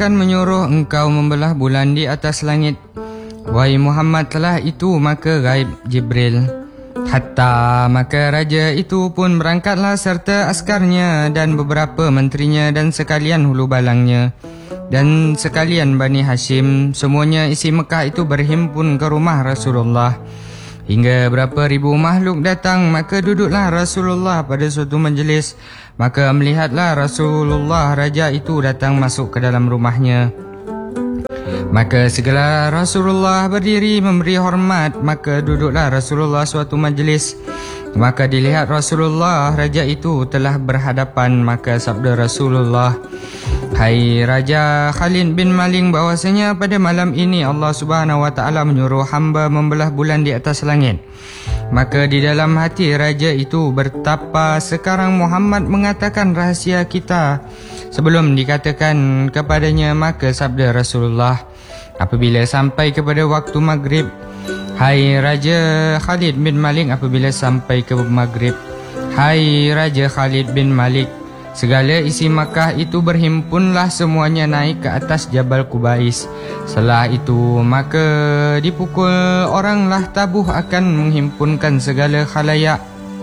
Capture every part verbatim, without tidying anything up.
akan menyuruh engkau membelah bulan di atas langit. Wahai Muhammad, telah itu maka gaib Jibril. Hatta maka raja itu pun berangkatlah serta askarnya dan beberapa menterinya dan sekalian hulu balangnya dan sekalian Bani Hashim. Semuanya isi Mekah itu berhimpun ke rumah Rasulullah. Hingga berapa ribu makhluk datang, maka duduklah Rasulullah pada suatu majlis. Maka melihatlah Rasulullah raja itu datang masuk ke dalam rumahnya. Maka segala Rasulullah berdiri memberi hormat. Maka duduklah Rasulullah suatu majlis. Maka dilihat Rasulullah raja itu telah berhadapan. Maka sabda Rasulullah, hai Raja Khalid bin Malik, bahwasanya pada malam ini Allah Subhanahu wa taala menyuruh hamba membelah bulan di atas langit. Maka di dalam hati raja itu bertapa, sekarang Muhammad mengatakan rahasia kita. Sebelum dikatakan kepadanya, maka sabda Rasulullah, apabila sampai kepada waktu maghrib, hai Raja Khalid bin Malik, apabila sampai ke maghrib, hai Raja Khalid bin Malik, segala isi Makkah itu berhimpunlah semuanya naik ke atas Jabal Qubais. Setelah itu maka dipukul oranglah tabuh akan menghimpunkan segala khalayak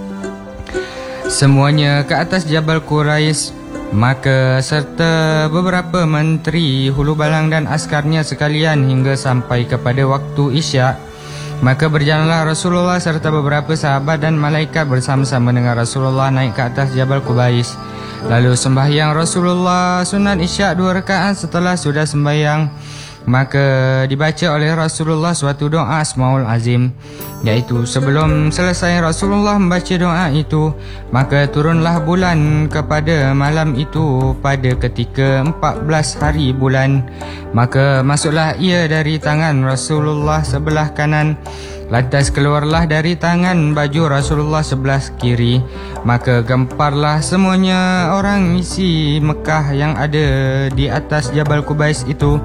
semuanya ke atas Jabal Qubais. Maka serta beberapa menteri, hulu balang dan askarnya sekalian hingga sampai kepada waktu Isya. Maka berjalanlah Rasulullah serta beberapa sahabat dan malaikat bersama-sama dengan Rasulullah naik ke atas Jabal Qubais. Lalu sembahyang Rasulullah sunat Isya dua rakaat. Setelah sudah sembahyang, maka dibaca oleh Rasulullah suatu doa Asmaul Azim, iaitu sebelum selesai Rasulullah membaca doa itu, maka turunlah bulan kepada malam itu pada ketika empat belas hari bulan. Maka masuklah ia dari tangan Rasulullah sebelah kanan, lantas keluarlah dari tangan baju Rasulullah sebelah kiri. Maka gemparlah semuanya orang isi Mekah yang ada di atas Jabal Qubais itu,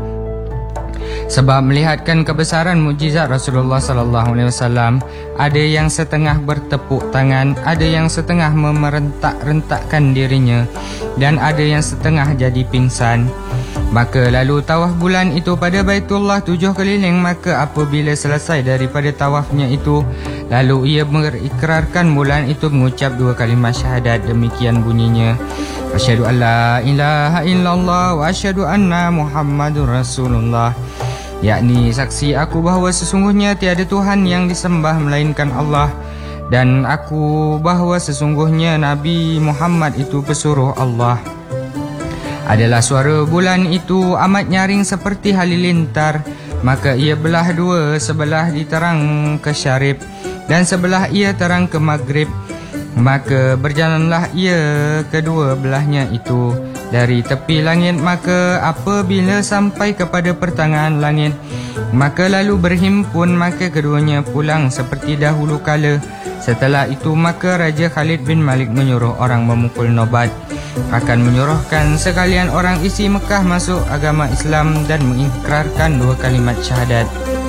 sebab melihatkan kebesaran mukjizat Rasulullah sallallahu alaihi wasallam. Ada yang setengah bertepuk tangan, ada yang setengah memerentak-rentakkan dirinya, dan ada yang setengah jadi pingsan. Maka lalu tawaf bulan itu pada Baitullah tujuh keliling. Maka apabila selesai daripada tawafnya itu, lalu ia mengikrarkan bulan itu mengucap dua kalimat syahadat. Demikian bunyinya, asyhadu an la ilaha illallah wa asyhadu anna Muhammadur Rasulullah, yakni saksi aku bahawa sesungguhnya tiada Tuhan yang disembah melainkan Allah, dan aku bahawa sesungguhnya Nabi Muhammad itu pesuruh Allah. Adalah suara bulan itu amat nyaring seperti halilintar. Maka ia belah dua, sebelah diterang ke syarib dan sebelah ia terang ke maghrib. Maka berjalanlah ia kedua belahnya itu dari tepi langit. Maka apabila sampai kepada pertengahan langit, maka lalu berhimpun. Maka keduanya pulang seperti dahulu kala. Setelah itu maka Raja Khalid bin Malik menyuruh orang memukul nobat, akan menyuruhkan sekalian orang isi Mekah masuk agama Islam dan mengikrarkan dua kalimat syahadat.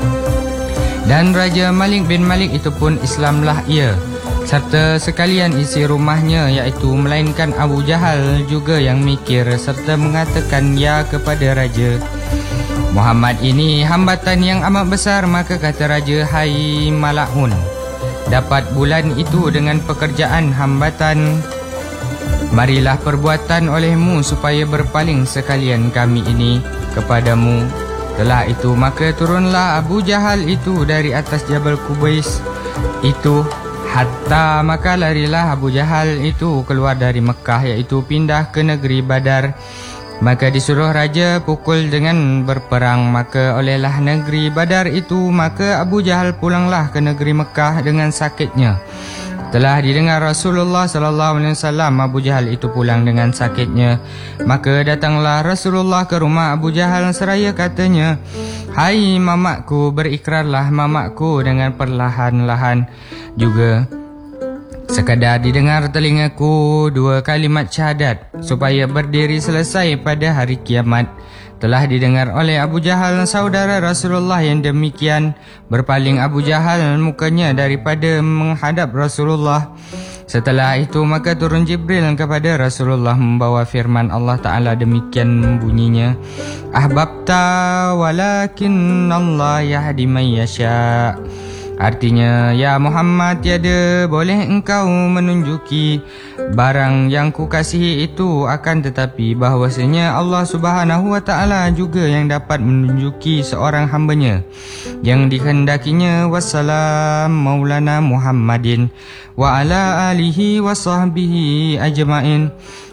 Dan Raja Malik bin Malik itu pun Islamlah ia, serta sekalian isi rumahnya, iaitu melainkan Abu Jahal juga yang mikir serta mengatakan ya kepada Raja, Muhammad ini hambatan yang amat besar. Maka kata Raja, hai Mal'un, dapat bulan itu dengan pekerjaan hambatan, marilah perbuatan olehmu supaya berpaling sekalian kami ini kepadamu. Setelah itu maka turunlah Abu Jahal itu dari atas Jabal Qubais itu. Hatta maka larilah Abu Jahal itu keluar dari Mekah, iaitu pindah ke negeri Badar. Maka disuruh raja pukul dengan berperang. Maka olehlah negeri Badar itu, maka Abu Jahal pulanglah ke negeri Mekah dengan sakitnya. Telah didengar Rasulullah sallallahu alaihi wasallam Abu Jahal itu pulang dengan sakitnya, maka datanglah Rasulullah ke rumah Abu Jahal seraya katanya, hai mamakku, berikrarlah mamakku dengan perlahan-lahan juga, sekadar didengar telingaku dua kalimat syahadat, supaya berdiri selesai pada hari kiamat. Telah didengar oleh Abu Jahal saudara Rasulullah yang demikian. Berpaling Abu Jahal mukanya daripada menghadap Rasulullah. Setelah itu maka turun Jibril kepada Rasulullah membawa firman Allah Ta'ala, demikian bunyinya, Ahbabta walakin Allah yahdi man yasha. Artinya, ya Muhammad, tiada boleh engkau menunjuki barang yang kukasihi itu, akan tetapi bahwasanya Allah Subhanahu wa Ta'ala juga yang dapat menunjuki seorang hambanya yang dikehendakinya. Wassalam maulana Muhammadin wa ala alihi wa sahbihi ajma'in.